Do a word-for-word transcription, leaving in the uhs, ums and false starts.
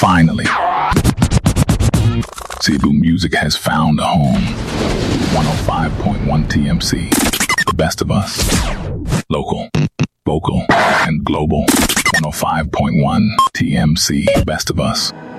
Finally, Cebu music has found a home. one oh five point one T M C. The best of us. Local, vocal, and global. one oh five point one T M C. Best of us.